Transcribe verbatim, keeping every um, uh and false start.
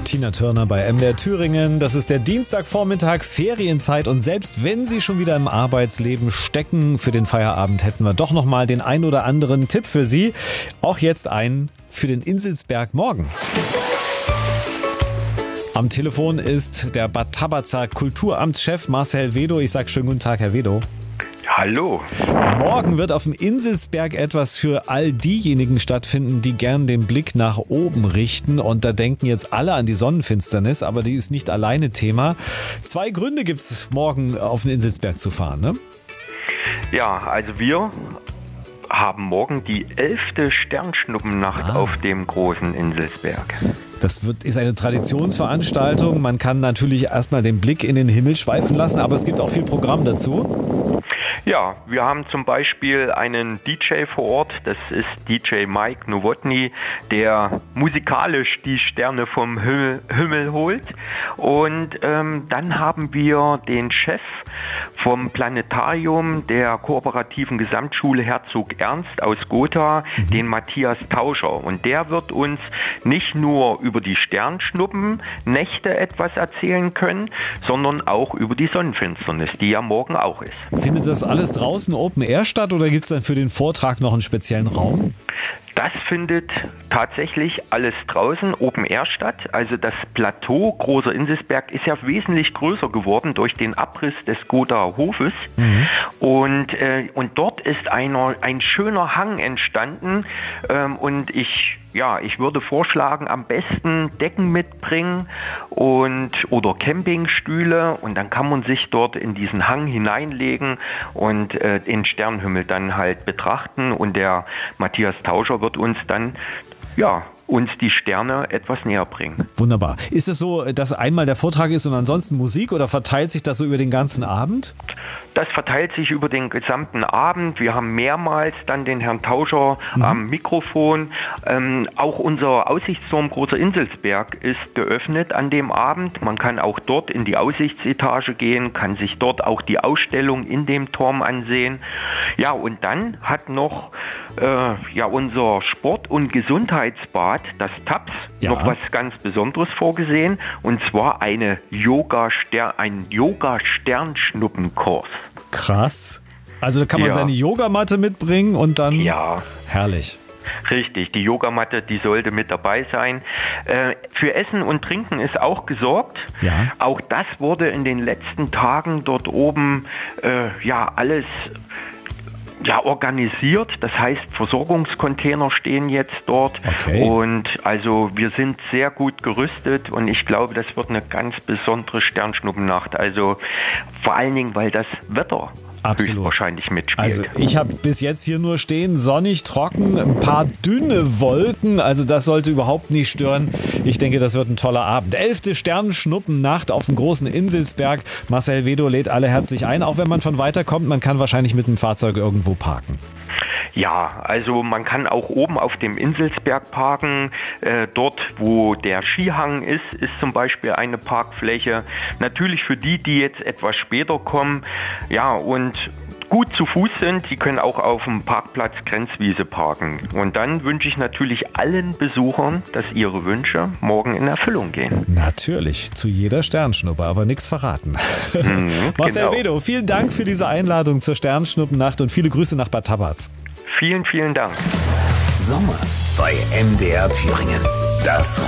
Tina Turner bei M D R Thüringen. Das ist der Dienstagvormittag, Ferienzeit, und selbst wenn Sie schon wieder im Arbeitsleben stecken, für den Feierabend hätten wir doch nochmal den ein oder anderen Tipp für Sie. Auch jetzt einen für den Inselsberg morgen. Am Telefon ist der Bad Tabatzer Kulturamtschef Marcel Wedo. Ich sage schönen guten Tag, Herr Wedo. Hallo. Morgen wird auf dem Inselsberg etwas für all diejenigen stattfinden, die gern den Blick nach oben richten. Und da denken jetzt alle an die Sonnenfinsternis, aber die ist nicht alleine Thema. Zwei Gründe gibt es, morgen auf den Inselsberg zu fahren, ne? Ja, also wir haben morgen die elfte Sternschnuppennacht ah. auf dem großen Inselsberg. Das wird, ist eine Traditionsveranstaltung. Man kann natürlich erstmal den Blick in den Himmel schweifen lassen, aber es gibt auch viel Programm dazu. Ja, wir haben zum Beispiel einen D J vor Ort, das ist D J Mike Nowotny, der musikalisch die Sterne vom Himmel, Himmel holt. Und ähm, dann haben wir den Chef vom Planetarium der Kooperativen Gesamtschule Herzog Ernst aus Gotha, mhm. den Matthias Tauscher. Und der wird uns nicht nur über die Sternschnuppennächte etwas erzählen können, sondern auch über die Sonnenfinsternis, die ja morgen auch ist. Findet das alles draußen Open Air statt oder gibt es dann für den Vortrag noch einen speziellen Raum? Das findet tatsächlich alles draußen Open Air statt. Also das Plateau Großer Inselsberg ist ja wesentlich größer geworden durch den Abriss des Gothaer Hofes. Mhm. Und, äh, und dort ist einer, ein schöner Hang entstanden. Ähm, und ich, ja, ich würde vorschlagen, am besten Decken mitbringen und, oder Campingstühle. Und dann kann man sich dort in diesen Hang hineinlegen und äh, den Sternenhimmel dann halt betrachten. Und der Matthias Tauscher wird uns dann, ja, uns die Sterne etwas näher bringen. Wunderbar. Ist es so, dass einmal der Vortrag ist und ansonsten Musik, oder verteilt sich das so über den ganzen Abend? Das verteilt sich über den gesamten Abend. Wir haben mehrmals dann den Herrn Tauscher mhm. am Mikrofon. Ähm, auch unser Aussichtsturm Großer Inselsberg ist geöffnet an dem Abend. Man kann auch dort in die Aussichtsetage gehen, kann sich dort auch die Ausstellung in dem Turm ansehen. Ja, und dann hat noch äh, ja, unser Sport- und Gesundheitsbad, das TAPS, ja. noch was ganz Besonderes vorgesehen, und zwar eine Yoga-Stern, ein Yoga-Sternschnuppenkurs. Krass. Also da kann man ja. seine Yogamatte mitbringen und dann... Ja. Herrlich. Richtig, die Yogamatte, die sollte mit dabei sein. Äh, für Essen und Trinken ist auch gesorgt. Ja. Auch das wurde in den letzten Tagen dort oben äh, ja alles... Ja, organisiert. Das heißt, Versorgungscontainer stehen jetzt dort. Okay. Und also wir sind sehr gut gerüstet und ich glaube, das wird eine ganz besondere Sternschnuppennacht. Also vor allen Dingen, weil das Wetter Absolut. wahrscheinlich mitspielt. Also ich habe bis jetzt hier nur stehen, sonnig, trocken, ein paar dünne Wolken, also das sollte überhaupt nicht stören. Ich denke, das wird ein toller Abend. Elfte Sternschnuppennacht auf dem großen Inselsberg. Marcel Wedo lädt alle herzlich ein, auch wenn man von weiter kommt. Man kann wahrscheinlich mit dem Fahrzeug irgendwo parken. Ja, also man kann auch oben auf dem Inselsberg parken. Äh, dort, wo der Skihang ist, ist zum Beispiel eine Parkfläche. Natürlich für die, die jetzt etwas später kommen, ja, und gut zu Fuß sind, die können auch auf dem Parkplatz Grenzwiese parken. Und dann wünsche ich natürlich allen Besuchern, dass ihre Wünsche morgen in Erfüllung gehen. Natürlich, zu jeder Sternschnuppe, aber nichts verraten. Mhm, Marcel genau. Wedo, vielen Dank für diese Einladung zur Sternschnuppennacht und viele Grüße nach Bad Tabatz. Vielen, vielen Dank. Sommer bei M D R Thüringen. Das